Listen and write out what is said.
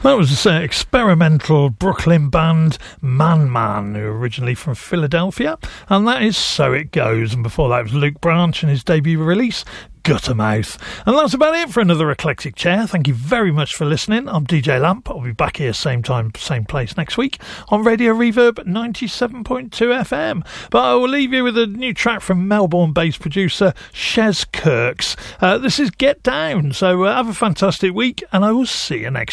That was experimental Brooklyn band Man Man, who are originally from Philadelphia, and that is So It Goes. And before that was Luke Branch and his debut release, Guttermouth. And that's about it for another Eclectic Chair. Thank you very much for listening. I'm DJ Lamp. I'll be back here same time, same place next week on Radio Reverb 97.2 FM. But I will leave you with a new track from Melbourne-based producer Shez Kirks. This is Get Down. So have a fantastic week, and I will see you next